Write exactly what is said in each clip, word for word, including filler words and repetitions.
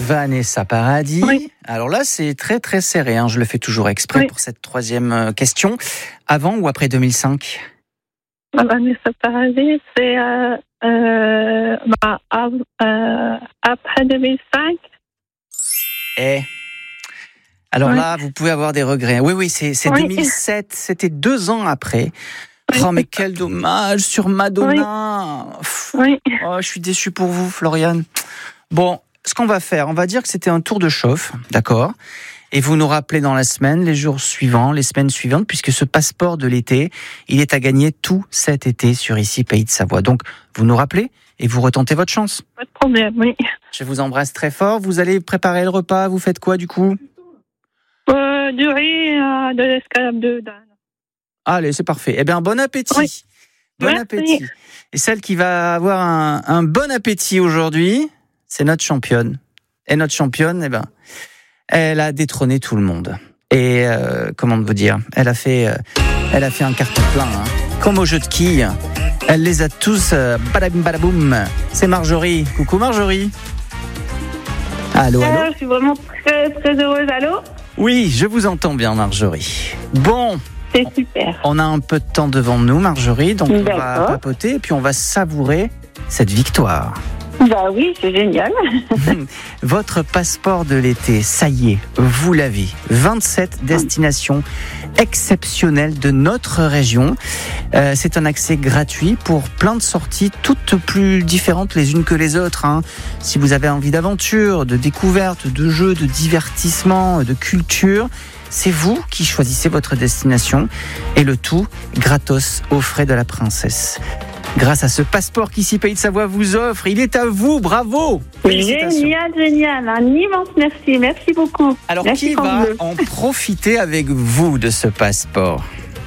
Vanessa Paradis. Oui. Alors là, c'est très très serré. Hein. Je le fais toujours exprès Oui. pour cette troisième question. Avant ou après deux mille cinq? Vanessa Paradis, c'est euh, euh, bah, euh, après deux mille cinq. Eh. Alors Oui. là, vous pouvez avoir des regrets. Oui, oui, c'est, c'est Oui. deux mille sept. C'était deux ans après. Oui. Oh, mais quel dommage sur Madonna. Oui. Oh, je suis déçu pour vous, Floriane. Bon, ce qu'on va faire, on va dire que c'était un tour de chauffe, d'accord ? Et vous nous rappelez dans la semaine, les jours suivants, les semaines suivantes, puisque ce passeport de l'été, il est à gagner tout cet été sur Ici Pays de Savoie. Donc, vous nous rappelez et vous retentez votre chance. Pas de problème, oui. Je vous embrasse très fort. Vous allez préparer le repas. Vous faites quoi, du coup ? Euh, du riz, euh, de l'escalope de dinde. Allez, c'est parfait. Eh bien, bon appétit. Oui. Bon Merci. appétit. Et celle qui va avoir un, un bon appétit aujourd'hui, c'est notre championne. Et notre championne, eh ben, elle a détrôné tout le monde. Et euh, comment vous dire, elle a fait, euh, elle a fait un carton plein, hein. Comme au jeu de quilles. Elle les a tous, euh, badaboum badaboum. C'est Marjorie. Coucou Marjorie. Allô, allô. Euh, je suis vraiment très très heureuse. Allô ? Oui, je vous entends bien, Marjorie. Bon. C'est super. On a un peu de temps devant nous, Marjorie, donc on va D'accord. papoter et puis on va savourer cette victoire. Bah oui, c'est génial. Votre passeport de l'été, ça y est, vous l'avez. vingt-sept destinations exceptionnelles de notre région. Euh, c'est un accès gratuit pour plein de sorties, toutes plus différentes les unes que les autres, hein. Si vous avez envie d'aventure, de découverte, de jeux, de divertissement, de culture, c'est vous qui choisissez votre destination et le tout gratos aux frais de la princesse. Grâce à ce passeport qu'Ici Pays de Savoie vous offre, il est à vous, bravo! Félicitations. Génial, génial. Un immense merci. Merci beaucoup. Alors merci qui France va Bleu. en profiter avec vous de ce passeport?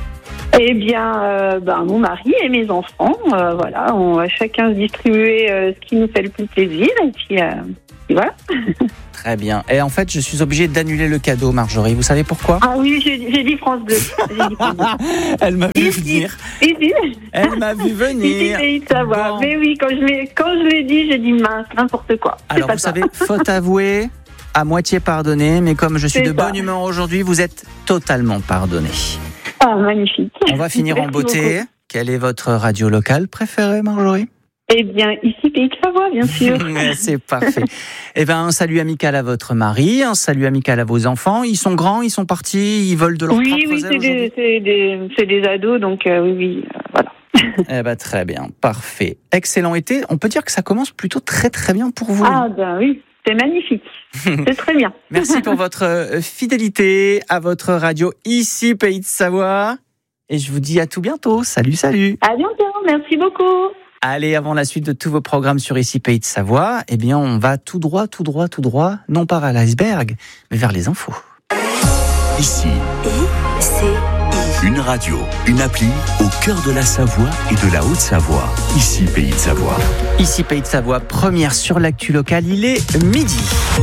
Eh bien, euh, ben, mon mari et mes enfants, euh, voilà, on va chacun se distribuer euh, ce qui nous fait le plus plaisir et puis, euh, puis voilà. Très bien. Et en fait, je suis obligé d'annuler le cadeau, Marjorie. Vous savez pourquoi? Ah oui, j'ai, j'ai dit France Bleu. J'ai dit France Bleu. Elle m'a vu Ici, venir. ici, Elle m'a vu ici, venir. Pays de Savoie. Bon. Mais oui, quand je l'ai, quand je l'ai dit, j'ai dit mince, n'importe quoi. C'est Alors, pas vous ça. savez, faute avouée, à moitié pardonnée, mais comme je suis C'est de ça. bonne humeur aujourd'hui, vous êtes totalement pardonnée. Ah, magnifique. On va finir en Merci beauté. beaucoup. Quelle est votre radio locale préférée, Marjorie? Eh bien, ici, Pays de Savoie, bien sûr. C'est parfait. Eh ben, un salut amical à votre mari, un salut amical à vos enfants. Ils sont grands, ils sont partis, ils volent de leurs Oui, propres oui, ailes c'est aujourd'hui. des, c'est, des, c'est des ados, donc euh, oui, oui, euh, voilà. Eh ben, très bien, parfait. Excellent été. On peut dire que ça commence plutôt très très bien pour vous. Ah, ben oui, c'est magnifique. C'est très bien. Merci pour votre euh, fidélité à votre radio Ici Pays de Savoie. Et je vous dis à tout bientôt. Salut, salut. À bientôt, merci beaucoup. Allez, avant la suite de tous vos programmes sur Ici Pays de Savoie, eh bien, on va tout droit, tout droit, tout droit, non pas vers l'iceberg, mais vers les infos. Ici, I, C, I. une radio, une appli au cœur de la Savoie et de la Haute-Savoie. Ici, Pays de Savoie. Ici Pays de Savoie, première sur l'actu locale, il est midi.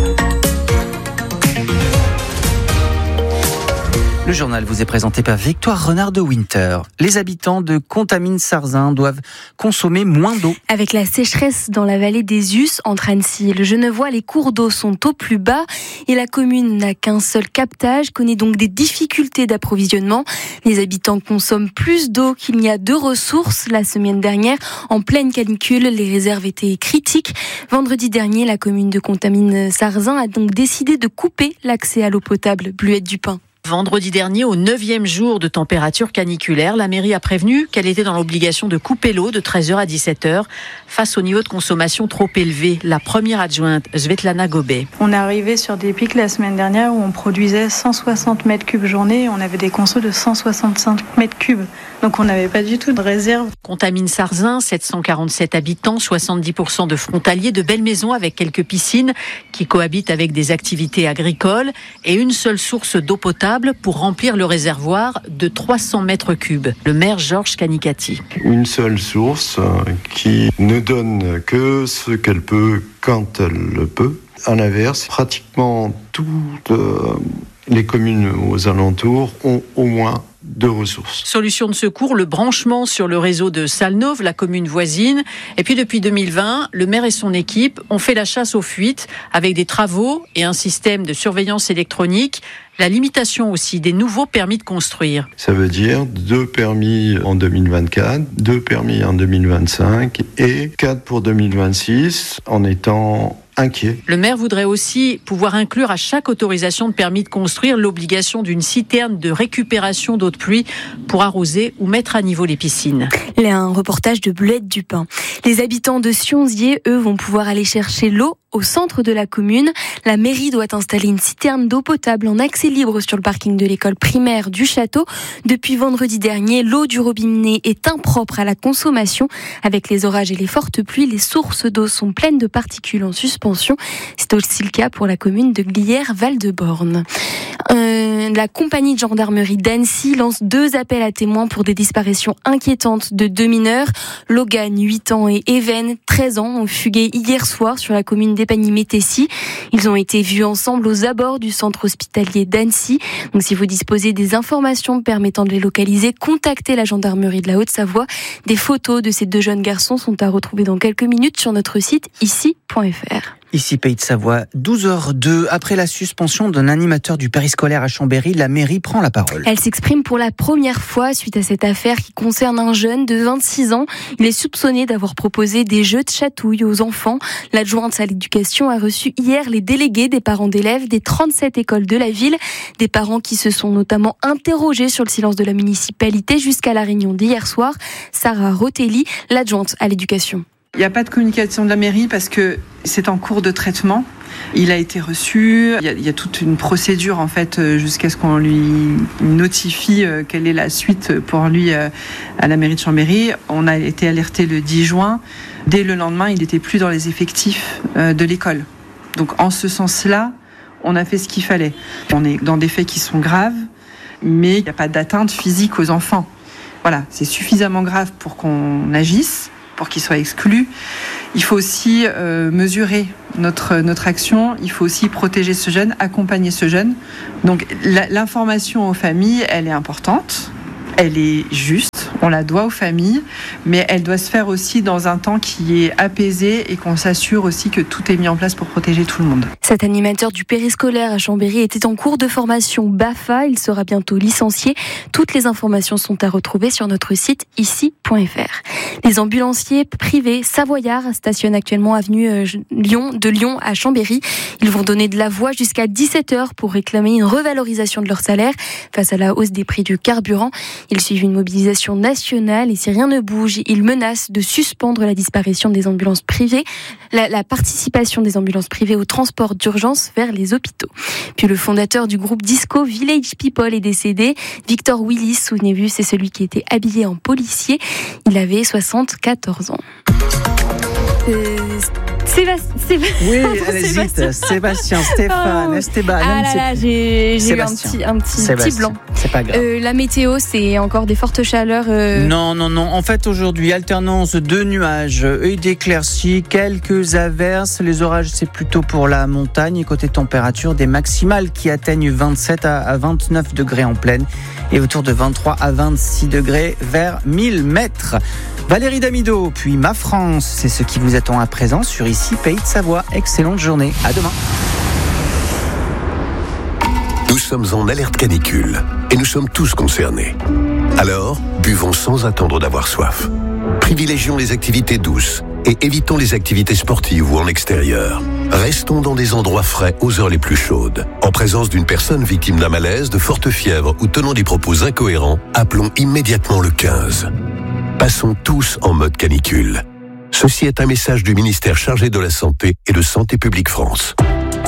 Le journal vous est présenté par Victoire Renard de Winter. Les habitants de Contamine-Sarzin doivent consommer moins d'eau. Avec la sécheresse dans la vallée des Us, entre Annecy et le Genevois, les cours d'eau sont au plus bas et la commune n'a qu'un seul captage, connaît donc des difficultés d'approvisionnement. Les habitants consomment plus d'eau qu'il n'y a de ressources. La semaine dernière, en pleine canicule, les réserves étaient critiques. Vendredi dernier, la commune de Contamine-Sarzin a donc décidé de couper l'accès à l'eau potable. Bluette Dupin. Vendredi dernier, au neuvième jour de température caniculaire, la mairie a prévenu qu'elle était dans l'obligation de couper l'eau de treize heures à dix-sept heures face au niveau de consommation trop élevé. La première adjointe, Svetlana Gobet. On est arrivé sur des pics la semaine dernière où on produisait cent soixante mètres cubes journée et on avait des consos de cent soixante-cinq mètres cubes. Donc on n'avait pas du tout de réserve. Contamine-Sarzin, sept cent quarante-sept habitants, soixante-dix pour cent de frontaliers, de belles maisons avec quelques piscines qui cohabitent avec des activités agricoles et une seule source d'eau potable pour remplir le réservoir de trois cents mètres cubes. Le maire Georges Canicati. Une seule source qui ne donne que ce qu'elle peut quand elle le peut. À l'inverse, pratiquement toutes les communes aux alentours ont au moins de ressources. Solution de secours, le branchement sur le réseau de Salnauve, la commune voisine. Et puis depuis deux mille vingt, le maire et son équipe ont fait la chasse aux fuites avec des travaux et un système de surveillance électronique. La limitation aussi des nouveaux permis de construire. Ça veut dire deux permis en deux mille vingt-quatre, deux permis en deux mille vingt-cinq et quatre pour deux mille vingt-six en étant inquiet. Le maire voudrait aussi pouvoir inclure à chaque autorisation de permis de construire l'obligation d'une citerne de récupération d'eau de pluie pour arroser ou mettre à niveau les piscines. Il y a un reportage de Bleuette Dupin. Les habitants de Sionzier, eux, vont pouvoir aller chercher l'eau au centre de la commune. La mairie doit installer une citerne d'eau potable en accès libre sur le parking de l'école primaire du château. Depuis vendredi dernier, l'eau du robinet est impropre à la consommation. Avec les orages et les fortes pluies, les sources d'eau sont pleines de particules en suspension. C'est aussi le cas pour la commune de Glières-Val-de-Borne. Euh, la compagnie de gendarmerie d'Annecy lance deux appels à témoins pour des disparitions inquiétantes de deux mineurs. Logan, huit ans, et Even, treize ans, ont fugué hier soir sur la commune d'Épagny-Métessy. Ils ont été vus ensemble aux abords du centre hospitalier d'Annecy. Donc, si vous disposez des informations permettant de les localiser, contactez la gendarmerie de la Haute-Savoie. Des photos de ces deux jeunes garçons sont à retrouver dans quelques minutes sur notre site ici point f r. Ici Pays de Savoie, douze heures deux. Après la suspension d'un animateur du périscolaire à Chambéry, la mairie prend la parole. Elle s'exprime pour la première fois suite à cette affaire qui concerne un jeune de vingt-six ans. Il est soupçonné d'avoir proposé des jeux de chatouille aux enfants. L'adjointe à l'éducation a reçu hier les délégués des parents d'élèves des trente-sept écoles de la ville. Des parents qui se sont notamment interrogés sur le silence de la municipalité jusqu'à la réunion d'hier soir. Sarah Rotelli, l'adjointe à l'éducation. Il n'y a pas de communication de la mairie parce que c'est en cours de traitement. Il a été reçu. Il y a, il y a toute une procédure en fait jusqu'à ce qu'on lui notifie quelle est la suite pour lui à la mairie de Chambéry. On a été alerté le dix juin. Dès le lendemain, il n'était plus dans les effectifs de l'école. Donc en ce sens-là, on a fait ce qu'il fallait. On est dans des faits qui sont graves, mais il n'y a pas d'atteinte physique aux enfants. Voilà, c'est suffisamment grave pour qu'on agisse, pour qu'il soit exclu. Il faut aussi euh, mesurer notre, notre action, il faut aussi protéger ce jeune, accompagner ce jeune. Donc la, l'information aux familles, elle est importante, elle est juste, on la doit aux familles, mais elle doit se faire aussi dans un temps qui est apaisé et qu'on s'assure aussi que tout est mis en place pour protéger tout le monde. Cet animateur du périscolaire à Chambéry était en cours de formation B A F A, il sera bientôt licencié. Toutes les informations sont à retrouver sur notre site ici point f r. Les ambulanciers privés savoyards stationnent actuellement avenue euh, Lyon, de Lyon à Chambéry. Ils vont donner de la voix jusqu'à dix-sept heures pour réclamer une revalorisation de leur salaire face à la hausse des prix du carburant. Ils suivent une mobilisation nationale et si rien ne bouge, ils menacent de suspendre la disparition des ambulances privées, la, la participation des ambulances privées au transport d'urgence vers les hôpitaux. Puis le fondateur du groupe disco Village People est décédé. Victor Willis, souvenez-vous, c'est celui qui était habillé en policier. Il avait soixante-quatorze ans. Euh... Sébastien, Sébastien. Oui, allez-y, Sébastien, Stéphane, oh. Esteban. Ah là là, j'ai, j'ai eu un petit, un petit, petit blanc. C'est pas grave. Euh, la météo, c'est encore des fortes chaleurs. Euh... Non, non, non. En fait, aujourd'hui, alternance de nuages et d'éclaircies, quelques averses. Les orages, c'est plutôt pour la montagne. Et côté température, des maximales qui atteignent vingt-sept à vingt-neuf degrés en plaine et autour de vingt-trois à vingt-six degrés vers mille mètres. Valérie Damido, puis Ma France, c'est ce qui vous attend à présent sur Ici Pays de Savoie. Excellente journée, à demain. Nous sommes en alerte canicule et nous sommes tous concernés. Alors, buvons sans attendre d'avoir soif. Privilégions les activités douces et évitons les activités sportives ou en extérieur. Restons dans des endroits frais aux heures les plus chaudes. En présence d'une personne victime d'un malaise, de forte fièvre ou tenant des propos incohérents, appelons immédiatement le quinze. Passons tous en mode canicule. Ceci est un message du ministère chargé de la Santé et de Santé publique France.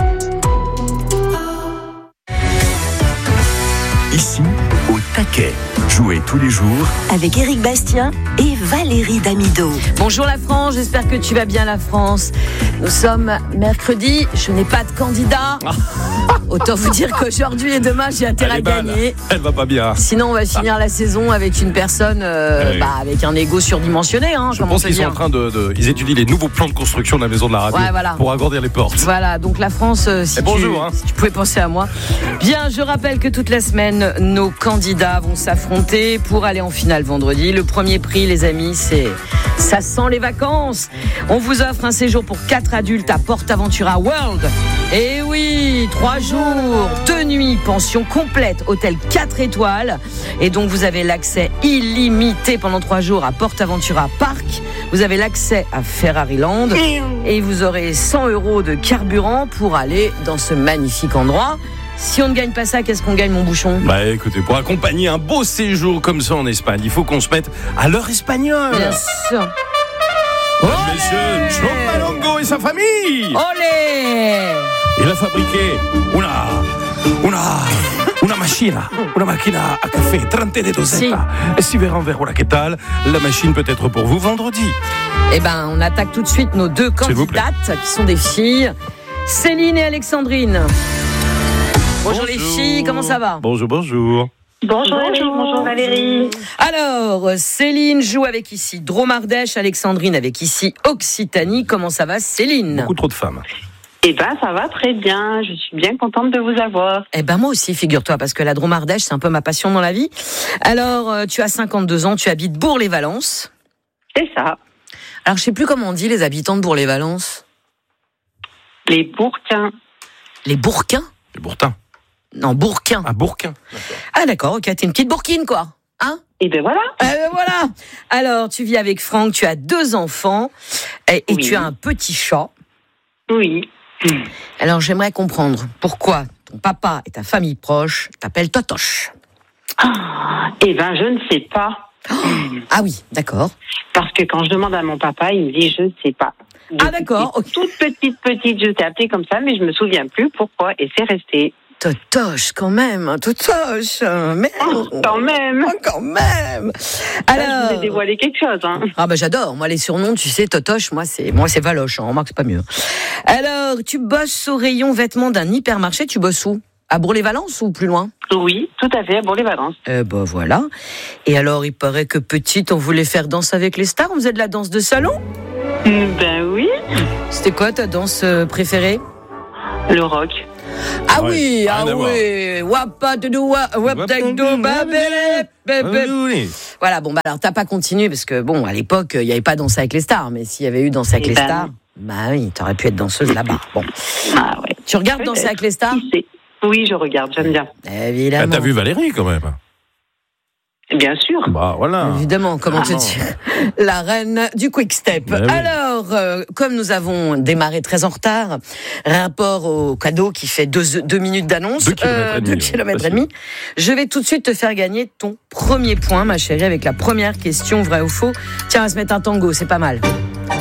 Ici, au taquet. Jouez tous les jours avec Éric Bastien et Valérie Damido. Bonjour la France, j'espère que tu vas bien la France. Nous sommes mercredi, je n'ai pas de candidat. Autant vous dire qu'aujourd'hui et demain j'ai intérêt à gagner. Elle va pas bien. Sinon on va finir ah. la saison avec une personne euh, oui. bah, avec un ego surdimensionné. Hein, je pense qu'ils dire. sont en train de, de, ils étudient les nouveaux plans de construction de la maison de la radio ouais, voilà. pour agrandir les portes. Voilà, donc la France, euh, si, tu, bonjour, hein. si tu pouvais penser à moi. Bien, je rappelle que toute la semaine semaine, nos candidats vont s'affronter pour aller en finale vendredi. Le premier prix, les amis, c'est ça sent les vacances. On vous offre un séjour pour quatre adultes à PortAventura World. Et oui, trois jours, deux nuits, pension complète, hôtel quatre étoiles. Et donc vous avez l'accès illimité pendant trois jours à PortAventura Park. Vous avez l'accès à Ferrariland et vous aurez cent euros de carburant pour aller dans ce magnifique endroit. Si on ne gagne pas ça, qu'est-ce qu'on gagne, mon bouchon ? Bah écoutez, pour accompagner un beau séjour comme ça en Espagne, il faut qu'on se mette à l'heure espagnole. Bien sûr. Mesdames, messieurs, Joe Malongo et sa famille. Olé ! Il a fabriqué una, una, una machina, una machina à café, trente de dosetta. Et si verrons vers voilà, qu'est-ce tal, la machine peut être pour vous vendredi. Eh ben, on attaque tout de suite nos deux candidates, qui sont des filles, Céline et Alexandrine. Bonjour, bonjour les filles, comment ça va ? Bonjour, bonjour. Bonjour, bonjour, bonjour Valérie. Alors, Céline joue avec ici Dromardèche, Alexandrine avec ici Occitanie. Comment ça va, Céline ? Beaucoup trop de femmes. Eh ben, ça va très bien. Je suis bien contente de vous avoir. Eh ben, moi aussi, figure-toi, parce que la Dromardèche, c'est un peu ma passion dans la vie. Alors, euh, tu as cinquante-deux ans, tu habites Bourg-les-Valences. C'est ça. Alors, je sais plus comment on dit les habitants de Bourg-les-Valences. Les Bourquins. Les Bourquins ? Les Bourtins. Non, Bourquins. Ah, Bourquins. D'accord. Ah, d'accord, ok, t'es une petite Bourquine, quoi. Hein ? Et ben voilà. Eh ben voilà. Alors, tu vis avec Franck, tu as deux enfants et, et oui. Tu as un petit chat. Oui. Alors, j'aimerais comprendre pourquoi ton papa et ta famille proche t'appellent Totoche. Ah, eh ben, je ne sais pas. Oh, ah oui, d'accord. Parce que quand je demande à mon papa, il me dit je ne sais pas. Depuis ah d'accord. Okay. Toute petite, petite, je t'ai appelée comme ça, mais je me souviens plus pourquoi, et c'est resté. Totoche, quand même, Totoche, mais oh, quand même, oh, quand même. Alors, là, je vous ai dévoilé quelque chose. Hein. Ah ben bah, j'adore. Moi les surnoms, tu sais, Totoche, moi c'est, moi c'est Valoche. Hein, remarque c'est pas mieux. Alors, tu bosses au rayon vêtements d'un hypermarché. Tu bosses où ? À Bourg-les-Valences ou plus loin ? Oui, tout à fait, à Bourg-les-Valences. Eh ben voilà. Et alors, il paraît que petite, on voulait faire danse avec les stars. On faisait de la danse de salon ? Ben oui. C'était quoi ta danse préférée ? Le rock. Ah ouais, oui, ah oui. Voilà, bon, bah alors t'as pas continué parce que bon, à l'époque, il n'y avait pas Danse avec les stars, mais s'il y avait eu Danse avec les ben, stars, bah oui, t'aurais pu être danseuse là-bas. Bon. Ah ouais. Tu regardes Danse avec les stars ? Oui, je regarde, j'aime bien. Évidemment. Ah, t'as vu Valérie quand même ? Bien sûr. Bah voilà. Évidemment, comment ah, te dire, la reine du quick step. Bah, oui. Alors, euh, comme nous avons démarré très en retard, rapport au cadeau qui fait deux, deux minutes d'annonce, deux kilomètres euh, deux kilomètres et demi, je vais tout de suite te faire gagner ton premier point, ma chérie, avec la première question, vrai ou faux. Tiens, on va se mettre un tango, c'est pas mal.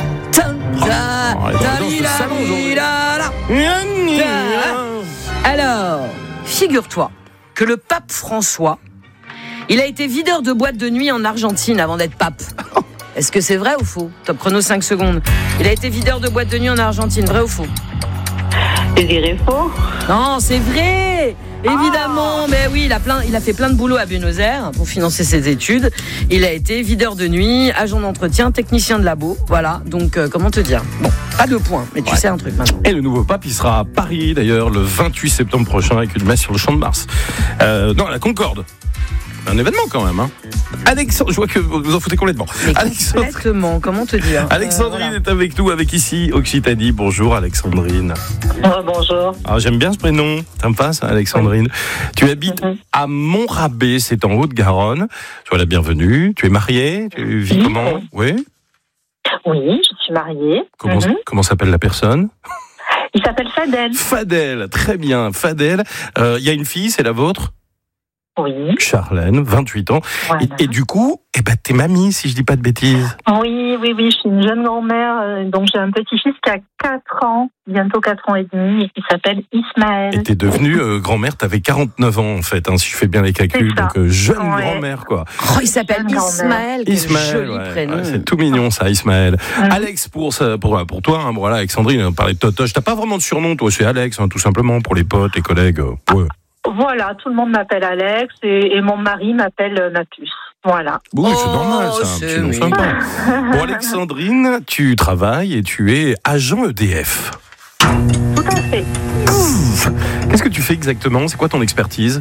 Alors, figure-toi que le pape François, il a été videur de boîte de nuit en Argentine avant d'être pape. Est-ce que c'est vrai ou faux ? Top chrono cinq secondes. Il a été videur de boîte de nuit en Argentine, vrai ou faux ? Je dirais faux. Non, c'est vrai ! Évidemment, ah. mais oui, il a, plein, il a fait plein de boulot à Buenos Aires pour financer ses études. Il a été videur de nuit, agent d'entretien, technicien de labo. Voilà, donc euh, comment te dire ? Bon, pas de points, mais tu ouais. sais un truc maintenant. Et le nouveau pape, il sera à Paris d'ailleurs le vingt-huit septembre prochain avec une messe sur le Champ de Mars. Euh, non, à la Concorde. Un événement quand même, hein. Alexandre, je vois que vous en foutez complètement. Complètement, comment te dire ? Alexandrine euh, voilà. est avec nous, avec ici Occitanie. Bonjour Alexandrine. Oh, bonjour. Alors, j'aime bien ce prénom, sympa ça, Alexandrine. Oui. Tu habites mm-hmm. à Montrabé, c'est en Haute-Garonne. Sois la bienvenue. Tu es mariée ? Tu vis oui. comment ? Oui. Oui, je suis mariée. Comment, mm-hmm. comment s'appelle la personne ? Il s'appelle Fadel. Fadel, très bien. Fadel, il euh, y a une fille, c'est la vôtre ? Oui. Charlène, vingt-huit ans. Voilà. Et, et du coup, eh ben, t'es mamie, si je dis pas de bêtises. Oui, oui, oui, je suis une jeune grand-mère. Euh, donc j'ai un petit-fils qui a quatre ans, bientôt quatre ans et demi, et qui s'appelle Ismaël. Et t'es devenue euh, grand-mère, t'avais quarante-neuf ans en fait, hein, si je fais bien les calculs. Donc euh, jeune ouais. grand-mère, quoi. Oh, il s'appelle Ismaël, quel Ismaël, joli ouais, prénom. Ouais, c'est tout mignon ça, Ismaël. Mmh. Alex, pour, pour, pour toi, hein, voilà, Alexandrine, on parlait de Totoche. T'as pas vraiment de surnom, toi, c'est Alex, hein, tout simplement, pour les potes, les collègues. Euh, ouais. Voilà, tout le monde m'appelle Alex et, et mon mari m'appelle ma puce. Voilà. Oui, c'est oh, normal, ça, un petit nom sympa. Bon, Alexandrine, tu travailles et tu es agent E D F. Tout à fait. Qu'est-ce que tu fais exactement ? C'est quoi ton expertise ?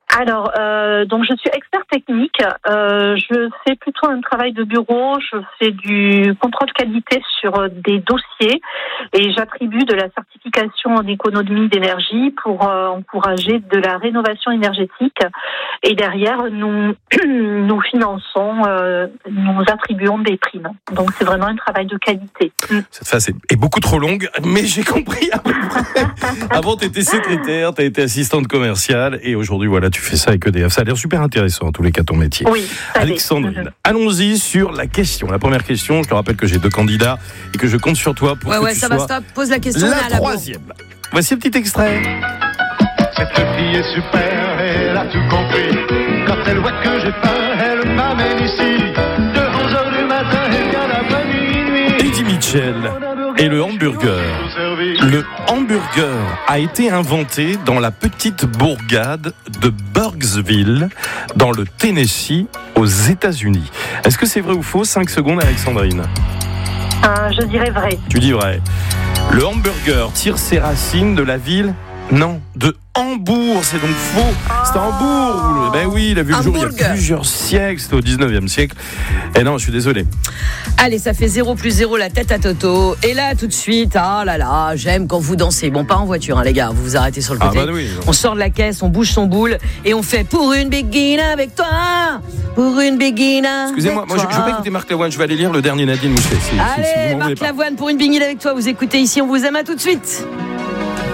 Alors, euh, donc je suis expert technique. Euh, je fais plutôt un travail de bureau. Je fais du contrôle qualité sur des dossiers et j'attribue de la certification en économie d'énergie pour euh, encourager de la rénovation énergétique. Et derrière, nous nous finançons, euh, nous attribuons des primes. Donc c'est vraiment un travail de qualité. Cette phase est, est beaucoup trop longue, mais j'ai compris à peu près. Avant, tu étais secrétaire, tu as été assistante commerciale et aujourd'hui, voilà, tu fais ça avec E D F. Ça a l'air super intéressant, en tous les cas, ton métier. Oui, Alexandrine, mmh. allons-y sur la question. La première question, je te rappelle que j'ai deux candidats et que je compte sur toi pour ouais, que ouais, tu ça sois va, stop. Pose la question. la là, là, troisième. Bon. Voici un petit extrait. Cette fille est super, elle a tout compris. Quand elle voit que j'ai faim, elle m'amène ici. De onze heures du matin et bien l'après-minuit. Eddie Mitchell et le hamburger. Le hamburger a été inventé dans la petite bourgade de Burksville, dans le Tennessee, aux États-Unis. Est-ce que c'est vrai ou faux? cinq secondes, Alexandrine. Euh, je dirais vrai. Tu dis vrai. Le hamburger tire ses racines de la ville? Non, de Hambourg, c'est donc faux. C'est à Hambourg. Ben oui, il a vu le jour il y a plusieurs siècles, c'était au dix-neuvième siècle. Et non, je suis désolé. Allez, ça fait zéro plus zéro, la tête à Toto. Et là, tout de suite, ah là là, j'aime quand vous dansez. Bon, pas en voiture, hein, les gars, vous vous arrêtez sur le côté. Ah bah oui. On sort de la caisse, on bouge son boule et on fait pour une béguine avec toi. Pour une béguine avec Excusez-moi, moi, je ne vais pas écouter Marc Lavoine, je vais aller lire le dernier Nadine Mouchet. Si, Allez, si, si Marc Lavoine, pour une béguine avec toi. Vous écoutez ici, on vous aime, à tout de suite.